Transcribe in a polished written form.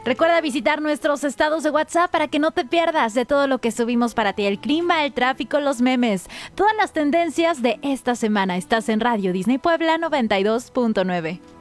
Recuerda visitar nuestros estados de WhatsApp para que no te pierdas de todo lo que subimos para ti. El clima, el tráfico, los memes, todas las tendencias de esta semana. Estás en Radio Disney Puebla 92.9.